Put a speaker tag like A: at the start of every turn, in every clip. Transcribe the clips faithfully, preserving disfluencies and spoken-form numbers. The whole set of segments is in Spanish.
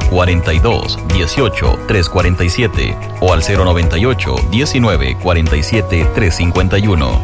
A: cuarenta y dos, dieciocho, trescientos cuarenta y siete o al cero noventa y ocho, diecinueve, cuarenta y siete, trescientos cincuenta y uno.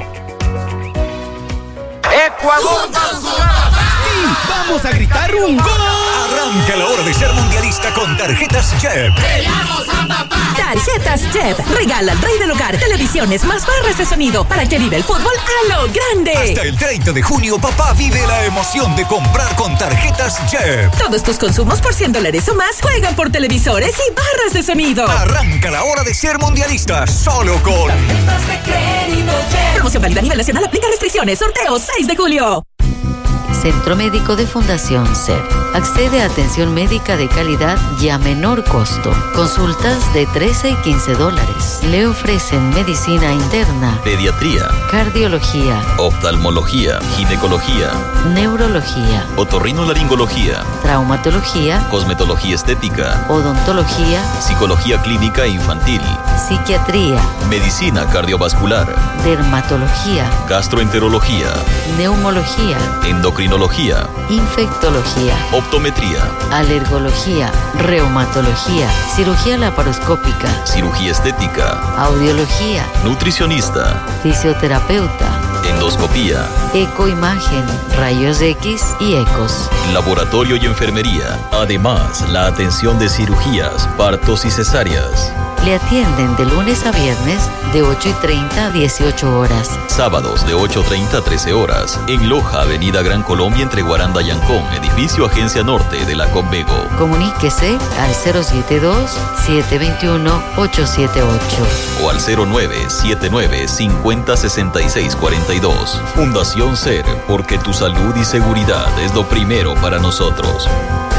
B: ¡Ecuador!
C: ¡Sí! ¡Vamos a gritar un gol!
D: Arranca la hora de ser mundialista con tarjetas J E P.
E: ¡Veamos a papá!
F: Tarjetas J E P. Regala al rey del hogar televisiones más barras de sonido para que vive el fútbol a lo grande.
D: Hasta el treinta de junio, papá vive la emoción de comprar con tarjetas J E P.
F: Todos tus consumos por cien dólares o más juegan por televisores y barras de sonido.
D: Arranca la hora de ser mundialista solo con
F: tarjetas de crédito J E P. Promoción válida a nivel nacional. Aplica restricciones. Sorteo seis de julio.
G: Centro Médico de Fundación C E P. Accede a atención médica de calidad y a menor costo. Consultas de trece y quince dólares. Le ofrecen medicina interna,
A: pediatría,
G: cardiología,
A: oftalmología, ginecología,
G: neurología,
A: otorrinolaringología,
G: traumatología,
A: cosmetología estética,
G: odontología,
A: psicología clínica e infantil,
G: psiquiatría,
A: medicina cardiovascular,
G: dermatología,
A: gastroenterología,
G: neumología,
A: endocrinología,
G: infectología,
A: optometría,
G: alergología, reumatología, cirugía laparoscópica,
A: cirugía estética,
G: audiología,
A: nutricionista,
G: fisioterapeuta,
A: endoscopía,
G: ecoimagen, rayos X y ecos,
A: laboratorio y enfermería. Además, la atención de cirugías, partos y cesáreas.
G: Le atienden de lunes a viernes de ocho y treinta a dieciocho horas.
A: Sábados de ocho y treinta a trece horas. En Loja, Avenida Gran Colombia entre Guaranda y Ancón, edificio Agencia Norte de la Conmego.
G: Comuníquese al cero siete dos, siete dos uno, ocho siete ocho
A: o al cero nueve siete nueve, cinco cero, seis seis cuatro dos. Fundación C E R, porque tu salud y seguridad es lo primero para nosotros.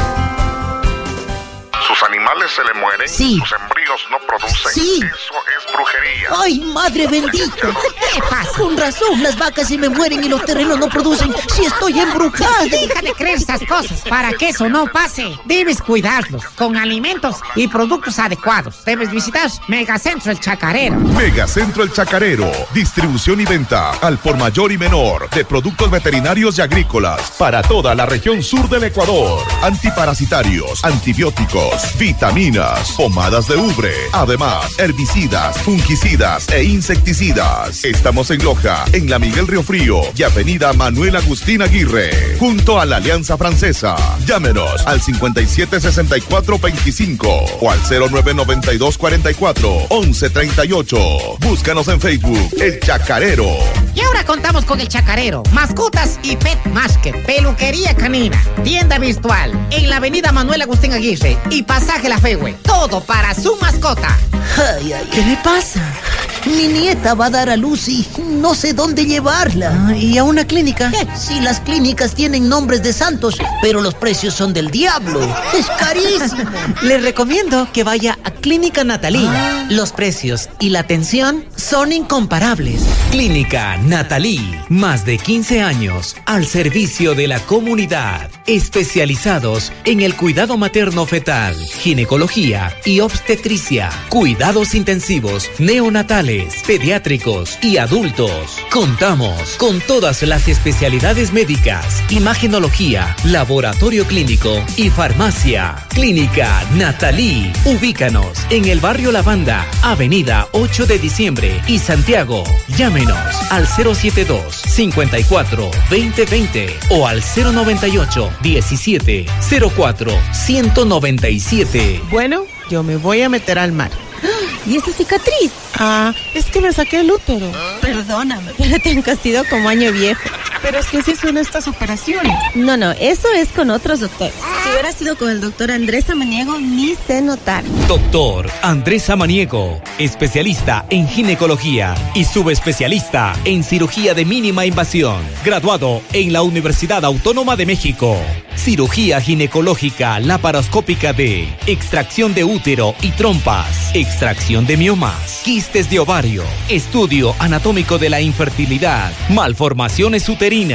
H: ¿Sus animales se le mueren?
I: Sí.
H: ¿Sus embrios no producen?
I: Sí.
H: Eso es brujería.
I: ¡Ay, madre bendita!
E: ¿Qué pasa?
I: Con razón, las vacas se me mueren y los terrenos no producen. Si estoy embrujada.
E: Deja de creer estas cosas. Para que eso no pase, debes cuidarlos con alimentos y productos adecuados. Debes visitar Megacentro El Chacarero.
J: Megacentro El Chacarero. Distribución y venta al por mayor y menor de productos veterinarios y agrícolas para toda la región sur del Ecuador. Antiparasitarios, antibióticos, vitaminas, pomadas de ubre, además herbicidas, fungicidas e insecticidas. Estamos en Loja, en la Miguel Río Frío y avenida Manuel Agustín Aguirre, junto a la Alianza Francesa. Llámenos al cincuenta y siete sesenta y cuatro veinticinco o al cero nueve noventa y dos cuarenta y cuatro once treinta y ocho. Búscanos en Facebook, El Chacarero.
E: Y ahora contamos con El Chacarero, mascotas y pet market, peluquería canina, tienda virtual en la avenida Manuel Agustín Aguirre y pasaje La Fegüe. Todo para su mascota.
I: Ay, ay, ¿qué le pasa? Mi nieta va a dar a luz y no sé dónde llevarla.
C: Ah, ¿y a una clínica?
I: Eh, sí, las clínicas tienen nombres de santos, pero los precios son del diablo. Es carísimo.
C: Le recomiendo que vaya a Clínica Natalí. Ah. Los precios y la atención son incomparables.
K: Clínica Natalí, más de quince años al servicio de la comunidad. Especializados en el cuidado materno-fetal, ginecología y obstetricia, cuidados intensivos, neonatales, pediátricos y adultos. Contamos con todas las especialidades médicas, imagenología, laboratorio clínico y farmacia. Clínica Natalí. Ubícanos en el barrio La Banda, avenida ocho de diciembre y Santiago. Llámenos al cero siete dos, cincuenta y cuatro, veinte veinte o al cero noventa y ocho, diecisiete, cero cuatro, ciento noventa y siete.
L: Bueno, yo me voy a meter al mar.
M: ¿Y esa cicatriz?
L: Ah, es que me saqué el útero.
M: Perdóname, pero te han cosido como año viejo.
L: Pero es que así son estas operaciones.
M: No, no, eso es con otros doctores. Si hubiera sido con el doctor Andrés Samaniego, ni se notar.
K: Doctor Andrés Samaniego, especialista en ginecología y subespecialista en cirugía de mínima invasión. Graduado en la Universidad Autónoma de México. Cirugía ginecológica laparoscópica de extracción de útero y trompas, extracción de miomas, quistes de ovario, estudio anatómico de la infertilidad, malformaciones uterinas,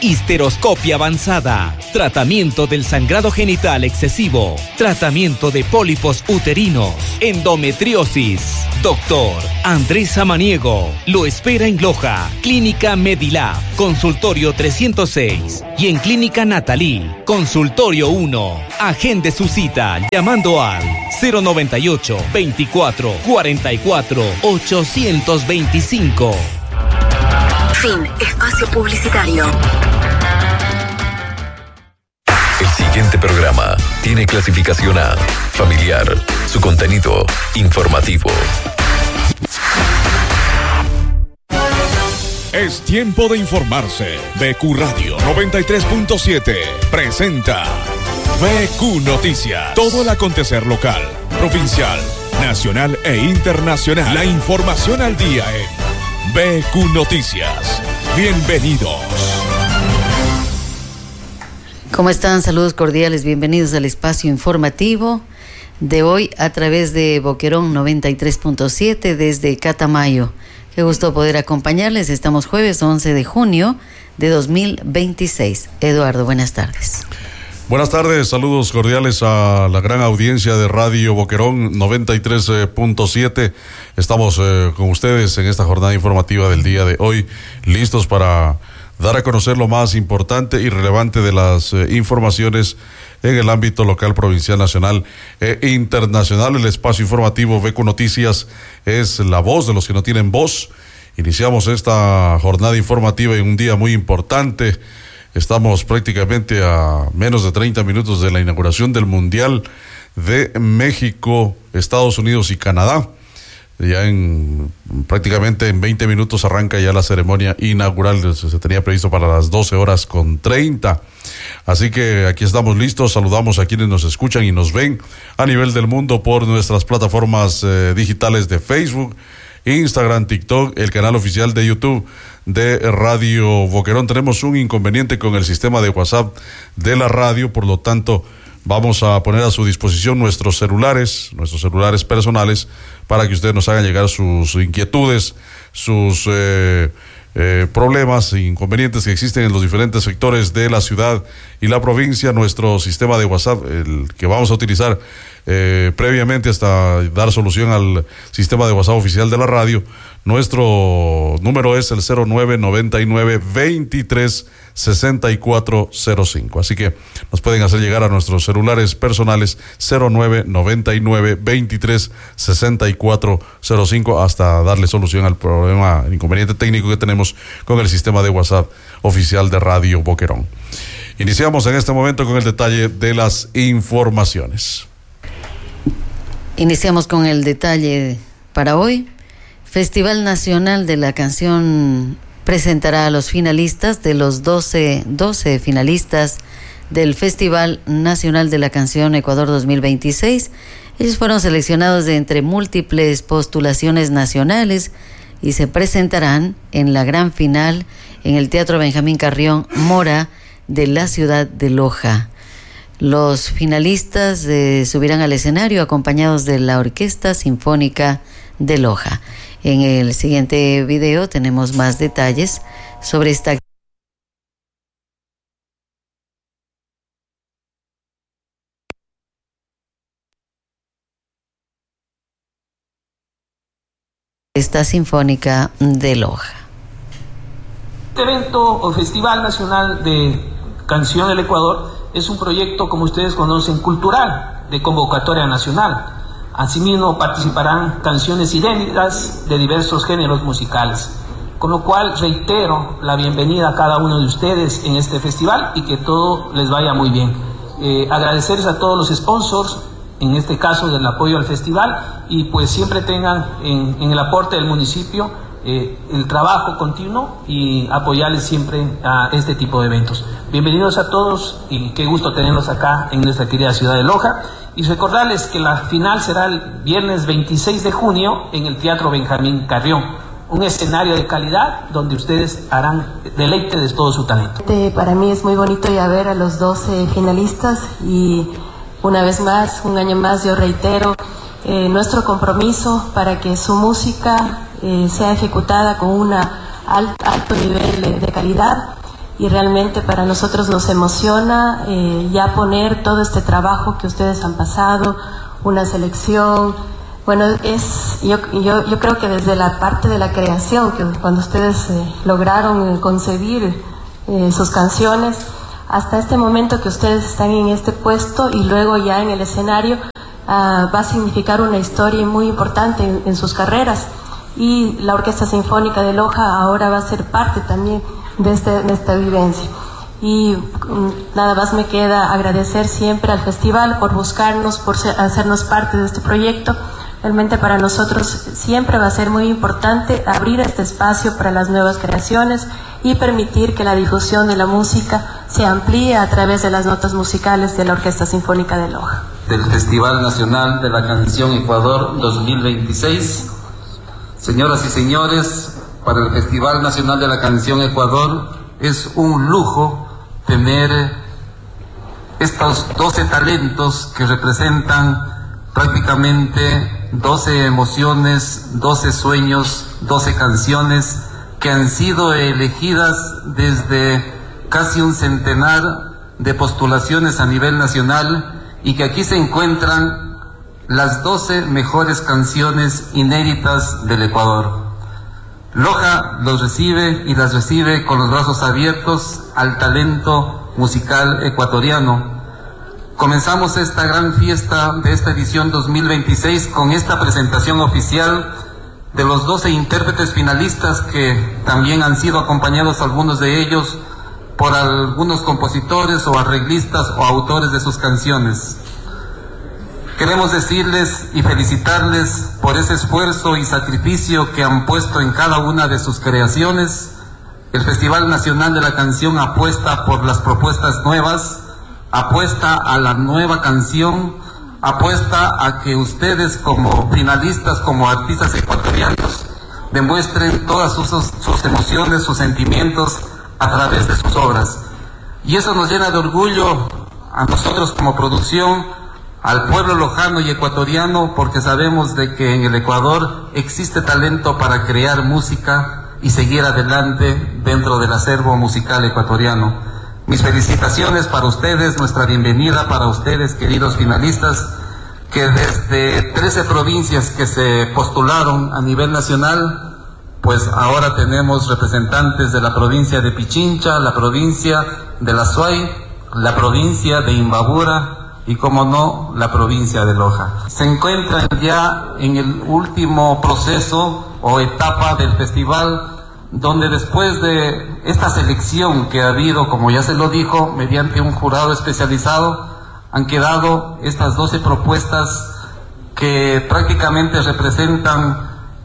K: histeroscopia avanzada, tratamiento del sangrado genital excesivo, tratamiento de pólipos uterinos, endometriosis. Doctor Andrés Samaniego lo espera en Loja, Clínica Medilab, Consultorio trescientos seis y en Clínica Natalí, Consultorio uno. Agende su cita llamando al cero noventa y ocho, veinticuatro, cuarenta y cuatro, ochocientos veinticinco.
F: Fin. Espacio publicitario.
B: El siguiente programa tiene clasificación A, familiar. Su contenido, informativo.
N: Es tiempo de informarse. B Q Radio noventa y tres punto siete presenta B Q Noticias. Todo el acontecer local, provincial, nacional e internacional. La información al día en B Q Noticias. Bienvenidos.
G: ¿Cómo están? Saludos cordiales, bienvenidos al espacio informativo de hoy a través de Boquerón noventa y tres punto siete desde Catamayo. Qué gusto poder acompañarles. Estamos jueves once de junio de dos mil veintiséis. Eduardo, buenas tardes.
O: Buenas tardes, saludos cordiales a la gran audiencia de Radio Boquerón noventa y tres punto siete. Estamos eh, con ustedes en esta jornada informativa del día de hoy, listos para dar a conocer lo más importante y relevante de las eh, informaciones en el ámbito local, provincial, nacional e internacional. El espacio informativo B Q Noticias es la voz de los que no tienen voz. Iniciamos esta jornada informativa en un día muy importante. Estamos prácticamente a menos de treinta minutos de la inauguración del Mundial de México, Estados Unidos y Canadá. Ya en prácticamente en veinte minutos arranca ya la ceremonia inaugural. Se tenía previsto para las doce horas con treinta. Así que aquí estamos listos. Saludamos a quienes nos escuchan y nos ven a nivel del mundo por nuestras plataformas eh, digitales de Facebook, Instagram, TikTok, el canal oficial de YouTube de Radio Boquerón. Tenemos un inconveniente con el sistema de WhatsApp de la radio, por lo tanto vamos a poner a su disposición nuestros celulares, nuestros celulares personales, para que ustedes nos hagan llegar sus inquietudes, sus eh, eh, problemas e inconvenientes que existen en los diferentes sectores de la ciudad y la provincia. Nuestro sistema de WhatsApp, el que vamos a utilizar eh, previamente hasta dar solución al sistema de WhatsApp oficial de la radio, nuestro número es el cero nueve noventa y nueve veintitrés sesenta y cuatro cero cinco. Así que nos pueden hacer llegar a nuestros celulares personales cero nueve noventa y nueve veintitrés sesenta y cuatro cero cinco hasta darle solución al problema, el inconveniente técnico que tenemos con el sistema de WhatsApp oficial de Radio Boquerón. Iniciamos en este momento con el detalle de las informaciones.
G: Iniciamos con el detalle para hoy. Festival Nacional de la Canción presentará a los finalistas de los doce, doce finalistas del Festival Nacional de la Canción Ecuador dos mil veintiséis. Ellos fueron seleccionados de entre múltiples postulaciones nacionales y se presentarán en la gran final en el Teatro Benjamín Carrión Mora de la ciudad de Loja. Los finalistas eh, subirán al escenario acompañados de la Orquesta Sinfónica de Loja. En el siguiente video tenemos más detalles sobre esta Orquesta Sinfónica de Loja.
P: Este evento o Festival Nacional de Canción del Ecuador es un proyecto, como ustedes conocen, cultural, de convocatoria nacional. Asimismo participarán canciones inéditas de diversos géneros musicales, con lo cual reitero la bienvenida a cada uno de ustedes en este festival y que todo les vaya muy bien. Eh, agradecerles a todos los sponsors, en este caso del apoyo al festival, y pues siempre tengan en, en el aporte del municipio eh, el trabajo continuo y apoyarles siempre a este tipo de eventos. Bienvenidos a todos y qué gusto tenerlos acá en nuestra querida ciudad de Loja. Y recordarles que la final será el viernes veintiséis de junio en el Teatro Benjamín Carrión, un escenario de calidad donde ustedes harán deleite de todo su talento.
M: Para mí es muy bonito ya ver a los doce finalistas y una vez más, un año más, yo reitero eh, nuestro compromiso para que su música eh, sea ejecutada con un alto, alto nivel de, de calidad y realmente para nosotros nos emociona eh, ya poner todo este trabajo que ustedes han pasado, una selección. Bueno, es yo, yo, yo creo que desde la parte de la creación, que cuando ustedes eh, lograron eh, concebir eh, sus canciones, hasta este momento que ustedes están en este puesto y luego ya en el escenario, uh, va a significar una historia muy importante en, en sus carreras. Y la Orquesta Sinfónica de Loja ahora va a ser parte también de, este, de esta vivencia. Y um, nada más me queda agradecer siempre al festival por buscarnos, por ser, hacernos parte de este proyecto. Realmente para nosotros siempre va a ser muy importante abrir este espacio para las nuevas creaciones y permitir que la difusión de la música se amplíe a través de las notas musicales de la Orquesta Sinfónica de Loja.
Q: Del Festival Nacional de la Canción Ecuador dos mil veintiséis. Señoras y señores, para el Festival Nacional de la Canción Ecuador es un lujo tener estos doce talentos que representan prácticamente doce emociones, doce sueños, doce canciones que han sido elegidas desde casi un centenar de postulaciones a nivel nacional y que aquí se encuentran las doce mejores canciones inéditas del Ecuador. Loja los recibe y las recibe con los brazos abiertos al talento musical ecuatoriano. Comenzamos esta gran fiesta de esta edición dos mil veintiséis con esta presentación oficial de los doce intérpretes finalistas que también han sido acompañados, algunos de ellos, por algunos compositores o arreglistas o autores de sus canciones. Queremos decirles y felicitarles por ese esfuerzo y sacrificio que han puesto en cada una de sus creaciones. El Festival Nacional de la Canción apuesta por las propuestas nuevas, apuesta a la nueva canción, apuesta a que ustedes como finalistas, como artistas ecuatorianos, demuestren todas sus, sus emociones, sus sentimientos a través de sus obras. Y eso nos llena de orgullo a nosotros como producción, al pueblo lojano y ecuatoriano, porque sabemos de que en el Ecuador existe talento para crear música y seguir adelante dentro del acervo musical ecuatoriano. Mis felicitaciones para ustedes, nuestra bienvenida para ustedes, queridos finalistas, que desde trece provincias que se postularon a nivel nacional, pues ahora tenemos representantes de la provincia de Pichincha, la provincia de La Suay, la provincia de Imbabura y, como no, la provincia de Loja. Se encuentran ya en el último proceso o etapa del festival, donde después de esta selección que ha habido, como ya se lo dijo, mediante un jurado especializado, han quedado estas doce propuestas que prácticamente representan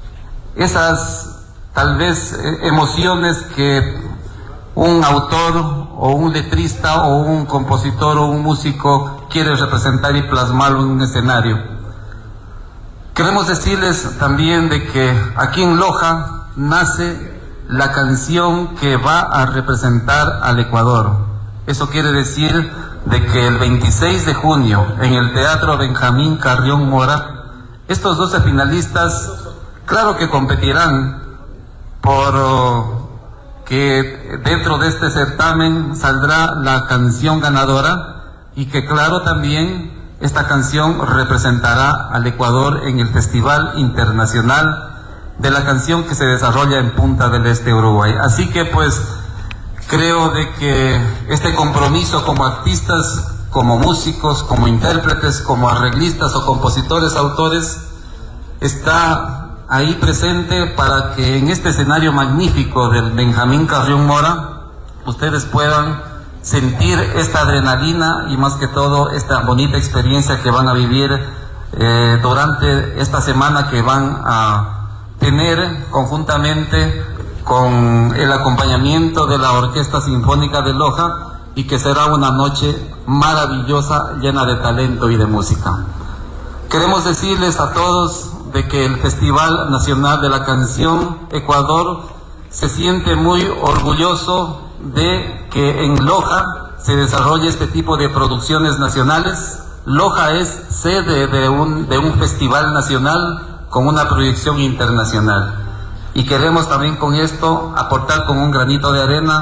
Q: esas, tal vez, emociones que un autor o un letrista o un compositor o un músico quiere representar y plasmarlo en un escenario. Queremos decirles también de que aquí en Loja nace la canción que va a representar al Ecuador. Eso quiere decir de que el veintiséis de junio en el Teatro Benjamín Carrión Mora, estos doce finalistas, claro que competirán por uh, que dentro de este certamen saldrá la canción ganadora y que, claro, también esta canción representará al Ecuador en el Festival Internacional de la Canción que se desarrolla en Punta del Este, Uruguay. Así que, pues, creo de que este compromiso como artistas, como músicos, como intérpretes, como arreglistas o compositores, autores, está ahí presente para que en este escenario magnífico del Benjamín Carrión Mora ustedes puedan sentir esta adrenalina y, más que todo, esta bonita experiencia que van a vivir eh, durante esta semana que van a tener conjuntamente con el acompañamiento de la Orquesta Sinfónica de Loja, y que será una noche maravillosa, llena de talento y de música. Queremos decirles a todos de que el Festival Nacional de la Canción Ecuador se siente muy orgulloso de que en Loja se desarrolle este tipo de producciones nacionales. Loja es sede de un, de un festival nacional con una proyección internacional. Y queremos también con esto aportar con un granito de arena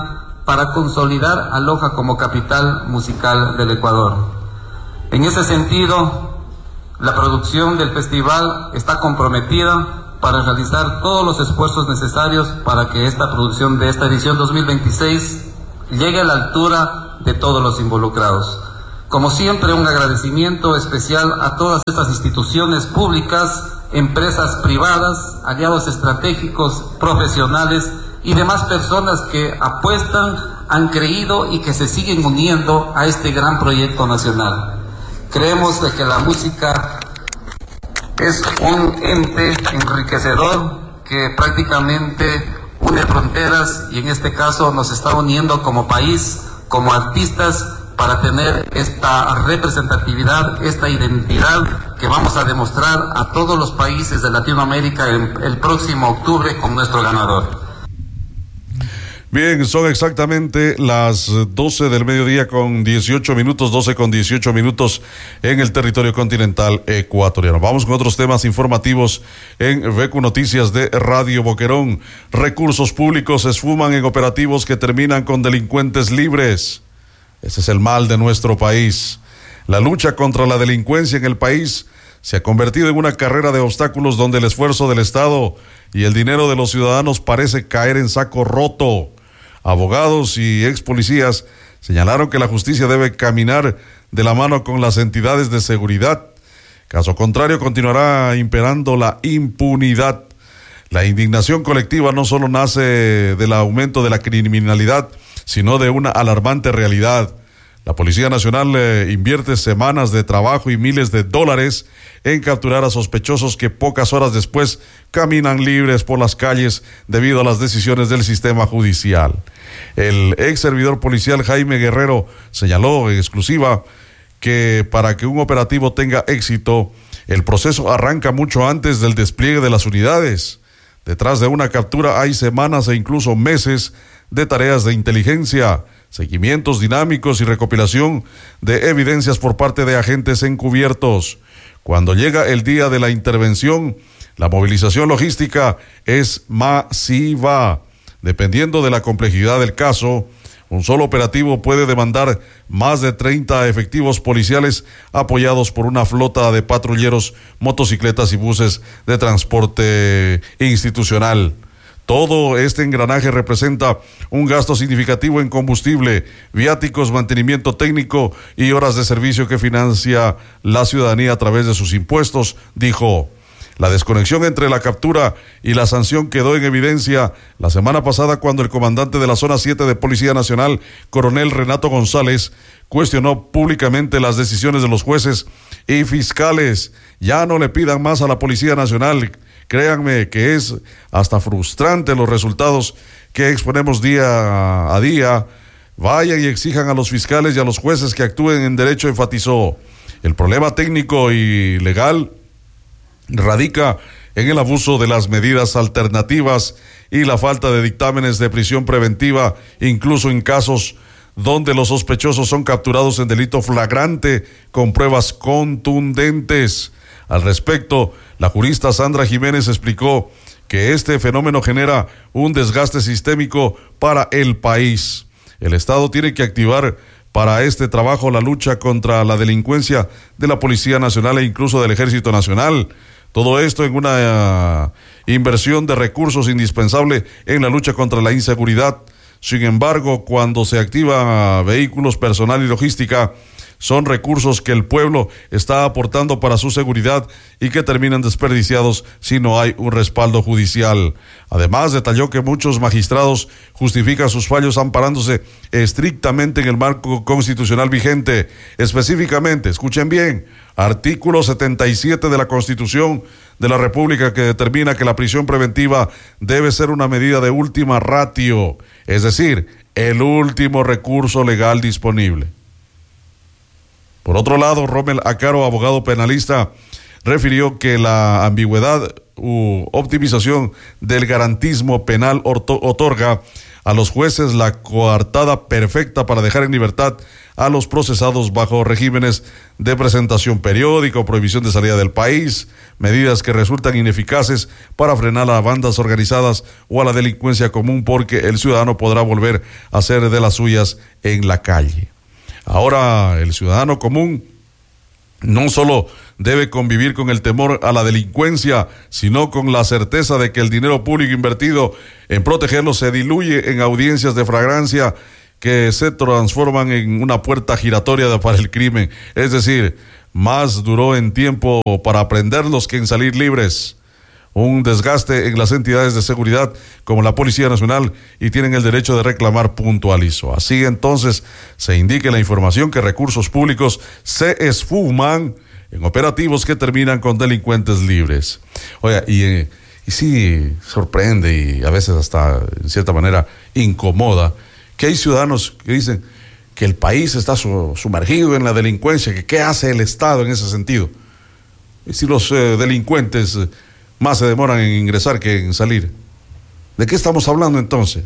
Q: para consolidar a Loja como capital musical del Ecuador. En ese sentido, la producción del festival está comprometida para realizar todos los esfuerzos necesarios para que esta producción de esta edición dos mil veintiséis llegue a la altura de todos los involucrados. Como siempre, un agradecimiento especial a todas estas instituciones públicas, empresas privadas, aliados estratégicos, profesionales y demás personas que apuestan, han creído y que se siguen uniendo a este gran proyecto nacional. Creemos de que la música es un ente enriquecedor que prácticamente une fronteras y en este caso nos está uniendo como país, como artistas, para tener esta representatividad, esta identidad que vamos a demostrar a todos los países de Latinoamérica el, el próximo octubre con nuestro ganador.
O: Bien, son exactamente las doce del mediodía con dieciocho minutos, doce con dieciocho minutos en el territorio continental ecuatoriano. Vamos con otros temas informativos en V Q Noticias de Radio Boquerón. Recursos públicos se esfuman en operativos que terminan con delincuentes libres. Ese es el mal de nuestro país. La lucha contra la delincuencia en el país se ha convertido en una carrera de obstáculos donde el esfuerzo del Estado y el dinero de los ciudadanos parece caer en saco roto. Abogados y ex policías señalaron que la justicia debe caminar de la mano con las entidades de seguridad. Caso contrario, continuará imperando la impunidad. La indignación colectiva no solo nace del aumento de la criminalidad, sino de una alarmante realidad. La Policía Nacional eh, invierte semanas de trabajo y miles de dólares en capturar a sospechosos que pocas horas después caminan libres por las calles debido a las decisiones del sistema judicial. El ex servidor policial Jaime Guerrero señaló en exclusiva que para que un operativo tenga éxito, el proceso arranca mucho antes del despliegue de las unidades. Detrás de una captura hay semanas e incluso meses de tareas de inteligencia, seguimientos dinámicos y recopilación de evidencias por parte de agentes encubiertos. Cuando llega el día de la intervención, la movilización logística es masiva. Dependiendo de la complejidad del caso, un solo operativo puede demandar más de treinta efectivos policiales apoyados por una flota de patrulleros, motocicletas y buses de transporte institucional. Todo este engranaje representa un gasto significativo en combustible, viáticos, mantenimiento técnico y horas de servicio que financia la ciudadanía a través de sus impuestos, dijo. La desconexión entre la captura y la sanción quedó en evidencia la semana pasada cuando el comandante de la Zona siete de Policía Nacional, coronel Renato González, cuestionó públicamente las decisiones de los jueces y fiscales. Ya no le pidan más a la Policía Nacional. Créanme que es hasta frustrante los resultados que exponemos día a día. Vayan y exijan a los fiscales y a los jueces que actúen en derecho, enfatizó. El problema técnico y legal radica en el abuso de las medidas alternativas y la falta de dictámenes de prisión preventiva, incluso en casos donde los sospechosos son capturados en delito flagrante con pruebas contundentes. Al respecto, la jurista Sandra Jiménez explicó que este fenómeno genera un desgaste sistémico para el país. El Estado tiene que activar para este trabajo la lucha contra la delincuencia de la Policía Nacional e incluso del Ejército Nacional. Todo esto en una uh, inversión de recursos indispensable en la lucha contra la inseguridad. Sin embargo, cuando se activan uh, vehículos, personal y logística, son recursos que el pueblo está aportando para su seguridad y que terminan desperdiciados si no hay un respaldo judicial. Además, detalló que muchos magistrados justifican sus fallos amparándose estrictamente en el marco constitucional vigente. Específicamente, escuchen bien, artículo setenta y siete de la Constitución de la República, que determina que la prisión preventiva debe ser una medida de última ratio, es decir, el último recurso legal disponible. Por otro lado, Rommel Acaro, abogado penalista, refirió que la ambigüedad u optimización del garantismo penal otorga a los jueces la coartada perfecta para dejar en libertad a los procesados bajo regímenes de presentación periódica o prohibición de salida del país, medidas que resultan ineficaces para frenar a bandas organizadas o a la delincuencia común, porque el ciudadano podrá volver a hacer de las suyas en la calle. Ahora el ciudadano común no solo debe convivir con el temor a la delincuencia, sino con la certeza de que el dinero público invertido en protegerlo se diluye en audiencias de flagrancia que se transforman en una puerta giratoria para el crimen. Es decir, más duró en tiempo para prenderlos que en salir libres. Un desgaste en las entidades de seguridad como la Policía Nacional, y tienen el derecho de reclamar, puntualizó. Así entonces se indica en la información que recursos públicos se esfuman en operativos que terminan con delincuentes libres. Oiga, y, y sí sorprende y a veces hasta en cierta manera incomoda que hay ciudadanos que dicen que el país está su, sumergido en la delincuencia, que qué hace el Estado en ese sentido. Y si los eh, delincuentes eh, más se demoran en ingresar que en salir. ¿De qué estamos hablando entonces?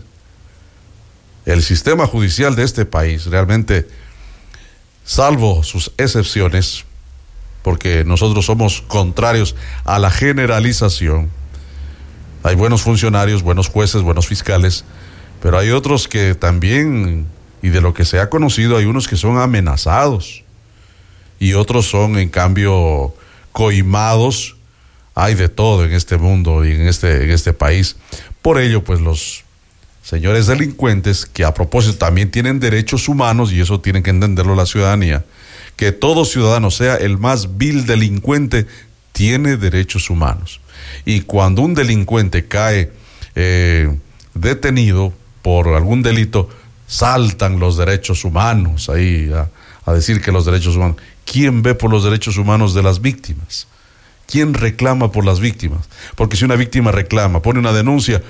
O: El sistema judicial de este país realmente, salvo sus excepciones, porque nosotros somos contrarios a la generalización, hay buenos funcionarios, buenos jueces, buenos fiscales, pero hay otros que también, y de lo que se ha conocido, hay unos que son amenazados y otros son en cambio coimados. Hay de todo en este mundo y en este, en este país. Por ello, pues los señores delincuentes, que a propósito también tienen derechos humanos, y eso tienen que entenderlo la ciudadanía, que todo ciudadano, sea el más vil delincuente, tiene derechos humanos. Y cuando un delincuente cae eh, detenido por algún delito, saltan los derechos humanos ahí a, a decir que los derechos humanos. ¿Quién ve por los derechos humanos de las víctimas? ¿Quién reclama por las víctimas? Porque si una víctima reclama, pone una denuncia,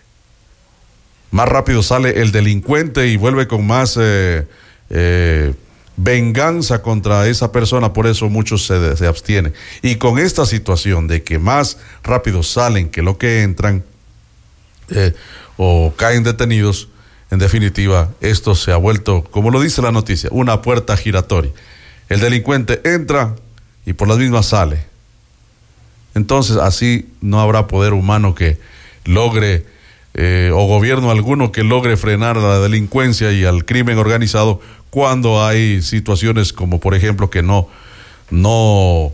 O: más rápido sale el delincuente y vuelve con más eh, eh, venganza contra esa persona. Por eso muchos se, se abstienen. Y con esta situación de que más rápido salen que lo que entran, eh, o caen detenidos, en definitiva, esto se ha vuelto, como lo dice la noticia, una puerta giratoria. El delincuente entra y por las mismas sale. Entonces así no habrá poder humano que logre, eh, o gobierno alguno que logre frenar a la delincuencia y al crimen organizado, cuando hay situaciones como, por ejemplo, que no, no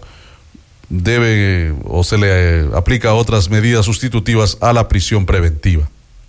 O: debe o se le aplica otras medidas sustitutivas a la prisión preventiva.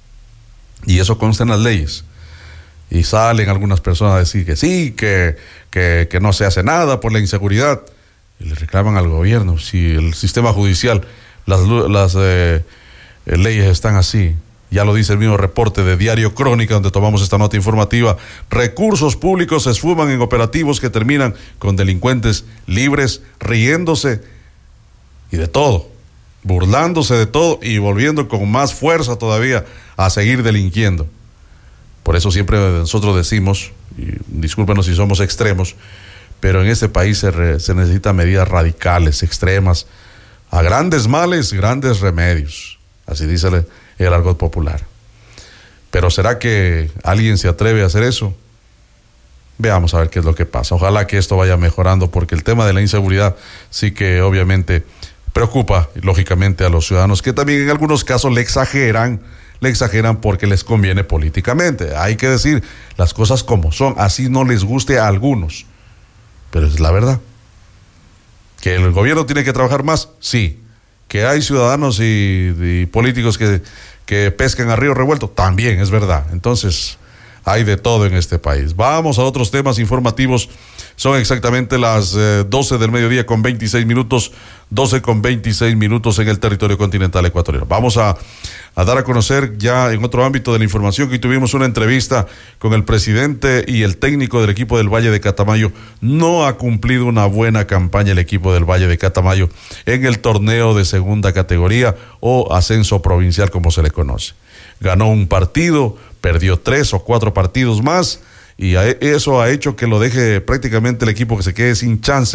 O: Y eso consta en las leyes. Y salen algunas personas a decir que sí, que, que, que no se hace nada por la inseguridad. Y le reclaman al gobierno. Si el sistema judicial, las, las eh, leyes están así. Ya lo dice el mismo reporte de Diario Crónica, donde tomamos esta nota informativa. Recursos públicos se esfuman en operativos que terminan con delincuentes libres, riéndose y de todo, burlándose de todo y volviendo con más fuerza todavía a seguir delinquiendo. Por eso siempre nosotros decimos, y discúlpenos si somos extremos, pero en este país se, re, se necesitan medidas radicales, extremas. A grandes males, grandes remedios. Así dice el, el argot popular. Pero ¿será que alguien se atreve a hacer eso? Veamos a ver qué es lo que pasa. Ojalá que esto vaya mejorando, porque el tema de la inseguridad sí que obviamente preocupa, lógicamente, a los ciudadanos, que también en algunos casos le exageran, le exageran porque les conviene políticamente. Hay que decir las cosas como son, así no les guste a algunos. Pero es la verdad. ¿Que el gobierno tiene que trabajar más? Sí. ¿Que hay ciudadanos y, y políticos que, que pescan a río revuelto? También es verdad. Entonces, hay de todo en este país. Vamos a otros temas informativos. Son exactamente las eh, doce del mediodía con veintiséis minutos, doce con veintiséis minutos en el territorio continental ecuatoriano. Vamos a, a dar a conocer ya en otro ámbito de la información que tuvimos una entrevista con el presidente y el técnico del equipo del Valle de Catamayo. No ha cumplido una buena campaña el equipo del Valle de Catamayo en el torneo de segunda categoría o ascenso provincial, como se le conoce. Ganó un partido, perdió tres o cuatro partidos más, y eso ha hecho que lo deje prácticamente el equipo, que se quede sin chance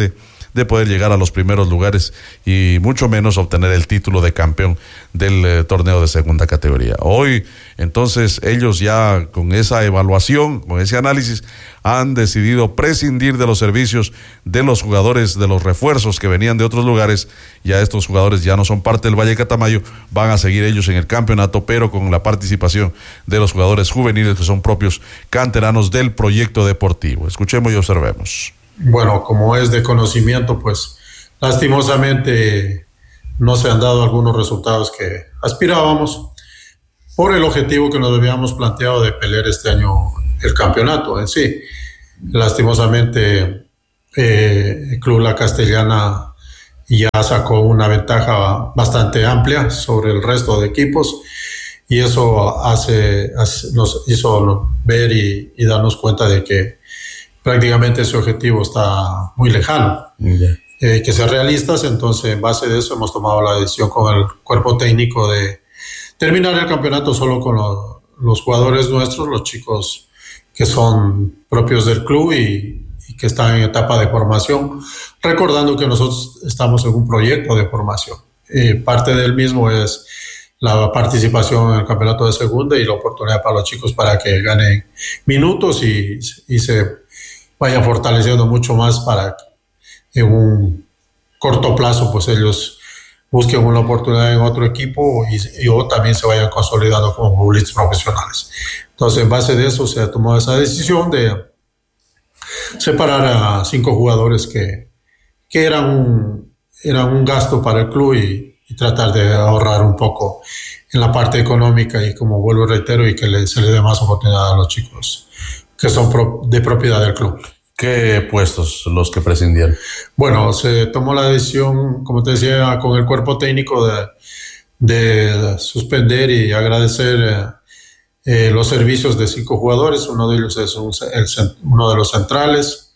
O: de poder llegar a los primeros lugares y mucho menos obtener el título de campeón del eh, torneo de segunda categoría. Hoy, entonces, ellos ya con esa evaluación, con ese análisis, han decidido prescindir de los servicios de los jugadores, de los refuerzos que venían de otros lugares. Ya estos jugadores ya no son parte del Valle Catamayo, van a seguir ellos en el campeonato, pero con la participación de los jugadores juveniles que son propios canteranos del proyecto deportivo. Escuchemos y observemos.
R: Bueno, como es de conocimiento, pues lastimosamente no se han dado algunos resultados que aspirábamos por el objetivo que nos habíamos planteado de pelear este año el campeonato en sí. Lastimosamente eh, el Club La Castellana ya sacó una ventaja bastante amplia sobre el resto de equipos y eso hace, hace nos hizo ver y, y darnos cuenta de que prácticamente ese objetivo está muy lejano. Yeah. Eh, que ser realistas, entonces en base de eso hemos tomado la decisión con el cuerpo técnico de terminar el campeonato solo con lo, los jugadores nuestros, los chicos que son propios del club y, y que están en etapa de formación, recordando que nosotros estamos en un proyecto de formación. Eh, parte del mismo es la participación en el campeonato de segunda y la oportunidad para los chicos para que ganen minutos y, y se vayan fortaleciendo mucho más para que en un corto plazo pues ellos busquen una oportunidad en otro equipo y, y o también se vayan consolidando como futbolistas profesionales. Entonces, en base de eso se ha tomado esa decisión de separar a cinco jugadores que, que eran, un, eran un gasto para el club y, y tratar de ahorrar un poco en la parte económica y, como vuelvo y reitero, y que le, se le dé más oportunidad a los chicos que son pro, de propiedad del club.
O: ¿Qué puestos los que prescindieron?
R: Bueno, se tomó la decisión, como te decía, con el cuerpo técnico de, de suspender y agradecer eh, los servicios de cinco jugadores. Uno de ellos es un, el, uno de los centrales,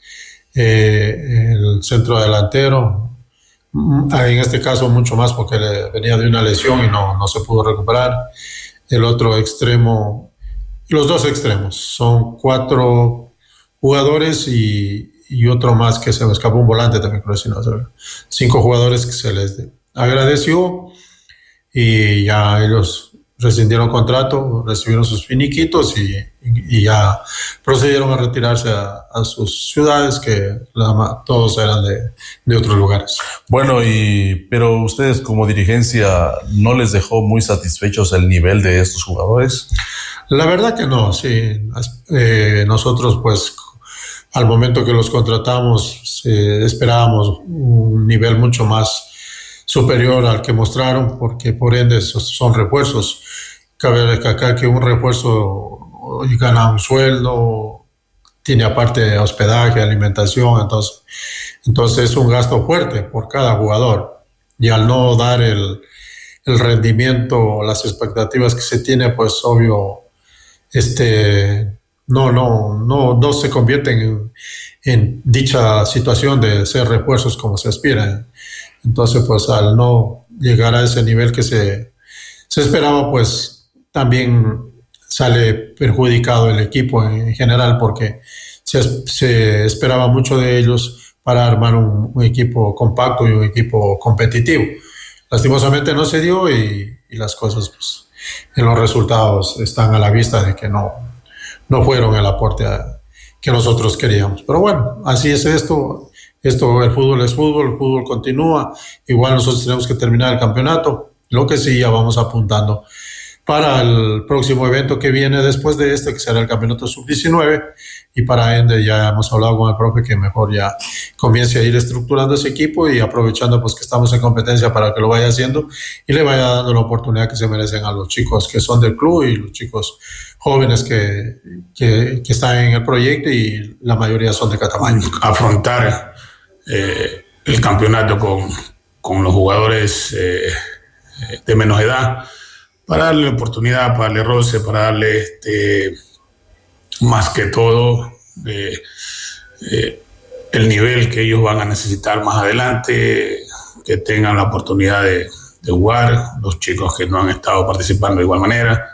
R: eh, el centro delantero, en este caso mucho más porque le venía de una lesión y no, no se pudo recuperar. El otro extremo, los dos extremos, son cuatro jugadores y, y otro más que se me escapó, un volante también, creo que no, cinco jugadores que se les agradeció y ya ellos rescindieron contrato, recibieron sus finiquitos y, y, y ya procedieron a retirarse a, a sus ciudades, que la, todos eran de, de otros lugares.
O: Bueno, y pero ustedes como dirigencia, ¿no les dejó muy satisfechos el nivel de estos jugadores?
R: La verdad que no, sí. Eh, nosotros pues al momento que los contratamos eh, esperábamos un nivel mucho más superior al que mostraron, porque por ende son refuerzos. Cabe recalcar que un refuerzo gana un sueldo, tiene aparte hospedaje, alimentación, entonces, entonces es un gasto fuerte por cada jugador. Y al no dar el, el rendimiento, las expectativas que se tiene, pues obvio, este... No, no, no, no se convierten en, en dicha situación de ser refuerzos como se aspira. Entonces, pues al no llegar a ese nivel que se, se esperaba, pues también sale perjudicado el equipo en general, porque se, se esperaba mucho de ellos para armar un, un equipo compacto y un equipo competitivo. Lastimosamente no se dio y, y las cosas, pues, en los resultados están a la vista de que no no fueron el aporte a, que nosotros queríamos. Pero bueno, así es esto. Esto, el fútbol es fútbol, el fútbol continúa. Igual nosotros tenemos que terminar el campeonato. Lo que sí, ya vamos apuntando para el próximo evento que viene después de este, que será el campeonato sub diecinueve. Y para ende ya hemos hablado con el profe que mejor ya comience a ir estructurando ese equipo y aprovechando pues que estamos en competencia para que lo vaya haciendo y le vaya dando la oportunidad que se merecen a los chicos que son del club y los chicos jóvenes que, que, que están en el proyecto, y la mayoría son de Catamayo.
S: Afrontar eh, el campeonato con, con los jugadores eh, de menos edad, para darle oportunidad, para darle roce, para darle este, más que todo eh, eh, el nivel que ellos van a necesitar más adelante, que tengan la oportunidad de, de jugar, los chicos que no han estado participando de igual manera.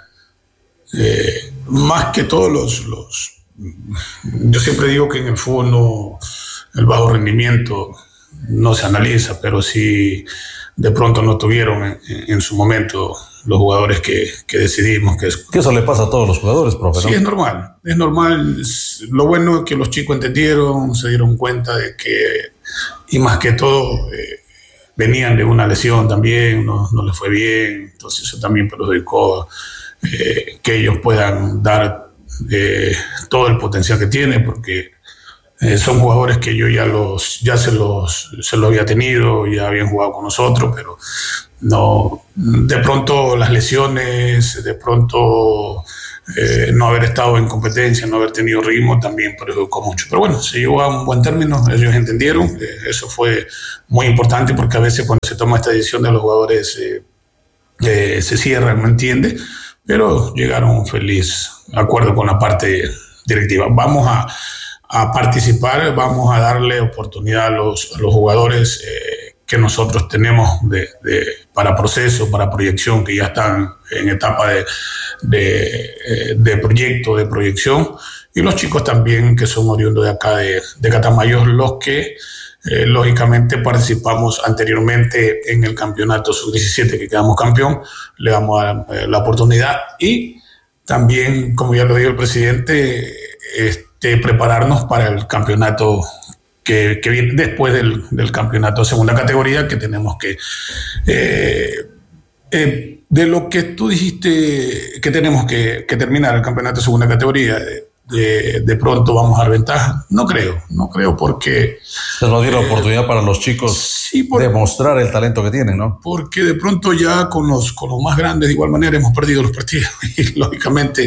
S: Eh, más que todos los, los yo siempre digo que en el fútbol no, el bajo rendimiento no se analiza, pero sí de pronto no tuvieron en, en su momento los jugadores que, que decidimos. Que, es,
O: que eso le pasa a todos los jugadores, profe, ¿no?
S: Sí, es normal, es normal. Es, lo bueno es que los chicos entendieron, se dieron cuenta de que, y más que todo, eh, venían de una lesión también, no, no les fue bien, entonces eso también perjudicó eh, que ellos puedan dar eh, todo el potencial que tienen, porque Eh, son jugadores que yo ya los ya se los se los había tenido, ya habían jugado con nosotros, pero no, de pronto las lesiones, de pronto eh, no haber estado en competencia, no haber tenido ritmo también perjudicó mucho. Pero bueno, se llevó a un buen término, ellos entendieron, eh, eso fue muy importante, porque a veces cuando se toma esta decisión de los jugadores eh, eh, se cierran, no entiende, pero llegaron a un feliz acuerdo con la parte directiva. Vamos a a participar, vamos a darle oportunidad a los, a los jugadores eh, que nosotros tenemos de, de, para proceso, para proyección, que ya están en etapa de, de, de proyecto, de proyección, y los chicos también que son oriundos de acá de, de Catamayo, los que eh, lógicamente participamos anteriormente en el campeonato sub diecisiete, que quedamos campeón, le damos a la, eh, la oportunidad, y también, como ya lo dijo el presidente, este, de prepararnos para el campeonato que, que viene después del, del campeonato de segunda categoría, que tenemos que... Eh, eh, de lo que tú dijiste que tenemos que, que terminar el campeonato de segunda categoría, de, de, de pronto vamos a dar ventaja. No creo, no creo porque...
O: Se nos dio la eh, oportunidad para los chicos
S: sí, por,
O: de mostrar el talento que tienen, ¿no?
S: Porque de pronto ya con los, con los más grandes de igual manera hemos perdido los partidos y lógicamente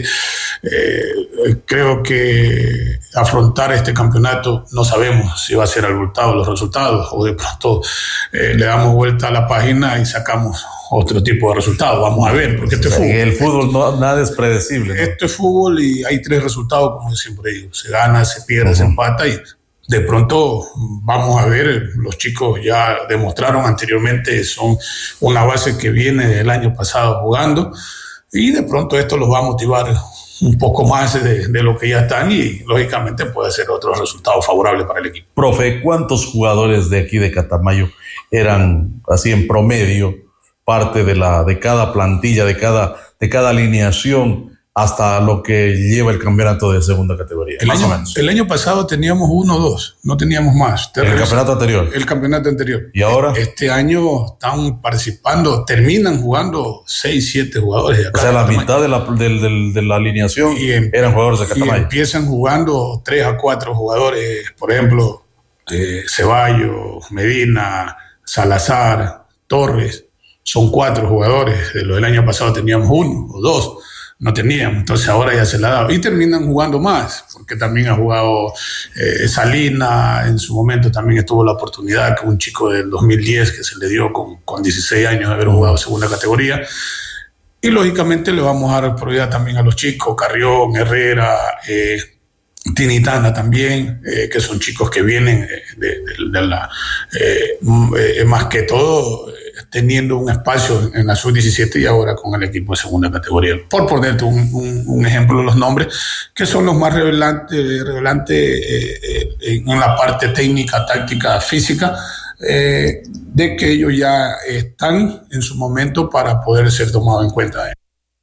S: eh, creo que afrontar este campeonato no sabemos si va a ser abultado los resultados o de pronto eh, le damos vuelta a la página y sacamos otro tipo de resultados. Vamos a ver, porque este
O: o sea,
S: fútbol.
O: El fútbol no, nada es predecible, ¿no?
S: Esto es fútbol y hay tres resultados, como siempre digo. Se gana, se pierde, uh-huh. se empata y de pronto vamos a ver, los chicos ya demostraron anteriormente, son una base que viene del año pasado jugando y de pronto esto los va a motivar un poco más de, de lo que ya están y lógicamente puede ser otro resultado favorable para el equipo.
O: Profe, ¿cuántos jugadores de aquí de Catamayo eran así en promedio parte de la de cada plantilla, de cada de cada alineación hasta lo que lleva el campeonato de segunda categoría?
S: El,
O: más
S: año,
O: o menos.
S: el año pasado teníamos uno o dos, no teníamos más.
O: ¿El regreso, campeonato anterior?
S: El campeonato anterior.
O: ¿Y ahora?
S: Este año están participando, terminan jugando seis, siete jugadores de acá.
O: O sea,
S: de
O: la
S: Catamayo.
O: mitad de la, de, de, de la alineación y em, eran jugadores de Catamayo.
S: Y empiezan jugando tres a cuatro jugadores, por ejemplo, eh, Ceballos, Medina, Salazar, Torres. Son cuatro jugadores, de lo del año pasado teníamos uno o dos, no teníamos, entonces ahora ya se la ha dado. Y terminan jugando más, porque también ha jugado eh, Salina, en su momento también estuvo la oportunidad que un chico del dos mil diez que se le dio con, con dieciséis años de haber jugado segunda categoría. Y lógicamente le vamos a dar prioridad también a los chicos, Carrión, Herrera, eh, Tinitana también, eh, que son chicos que vienen de, de, de la, eh, eh, más que todo, eh, teniendo un espacio en la sub diecisiete y ahora con el equipo de segunda categoría. Por ponerte un, un, un ejemplo de los nombres, que son los más revelantes, revelantes eh, eh, en la parte técnica, táctica, física, eh, de que ellos ya están en su momento para poder ser tomados en cuenta.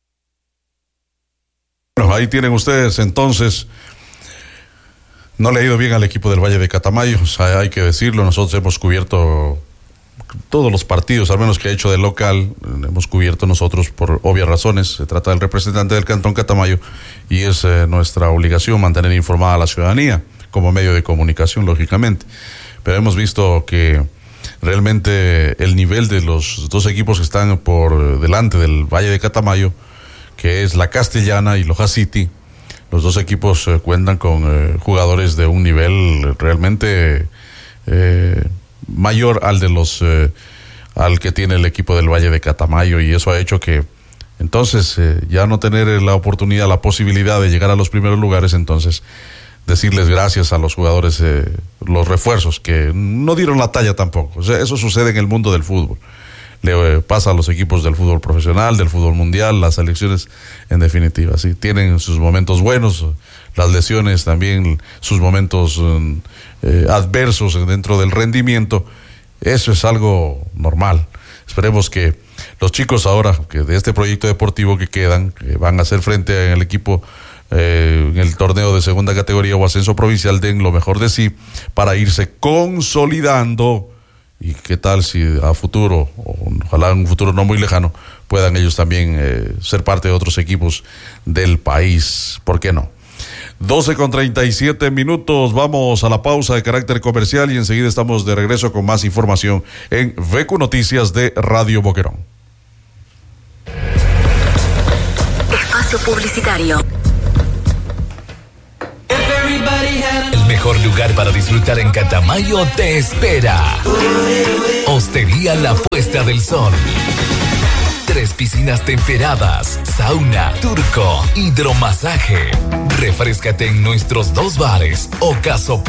O: Bueno, ahí tienen ustedes entonces. No le ha ido bien al equipo del Valle de Catamayo, o sea, hay que decirlo, nosotros hemos cubierto todos los partidos, al menos que ha hecho de local, hemos cubierto nosotros por obvias razones, se trata del representante del Cantón Catamayo y es eh, nuestra obligación mantener informada a la ciudadanía como medio de comunicación, lógicamente, pero hemos visto que realmente el nivel de los dos equipos que están por delante del Valle de Catamayo, que es la Castellana y Loja City, los dos equipos eh, cuentan con eh, jugadores de un nivel realmente eh, mayor al de los eh, al que tiene el equipo del Valle de Catamayo, y eso ha hecho que entonces eh, ya no tener la oportunidad, la posibilidad de llegar a los primeros lugares, entonces decirles gracias a los jugadores, eh, los refuerzos que no dieron la talla tampoco. O sea, eso sucede en el mundo del fútbol. Le eh, pasa a los equipos del fútbol profesional, del fútbol mundial, las selecciones en definitiva, sí, tienen sus momentos buenos, las lesiones también, sus momentos eh, adversos dentro del rendimiento, Eso es algo normal. Esperemos que los chicos ahora, que de este proyecto deportivo que quedan, que van a hacer frente en el equipo eh, en el torneo de segunda categoría o ascenso provincial, den lo mejor de sí para irse consolidando. Y qué tal si a futuro, o ojalá en un futuro no muy lejano, puedan ellos también eh, ser parte de otros equipos del país. ¿Por qué no? doce con treinta y siete minutos, vamos a la pausa de carácter comercial y enseguida estamos de regreso con más información en V Q Noticias de Radio Boquerón.
F: Espacio publicitario.
B: El mejor lugar para disfrutar en Catamayo te espera. Hostería La Puesta del Sol. Tres piscinas temperadas, sauna, turco, hidromasaje. Refréscate en nuestros dos bares, Ocaso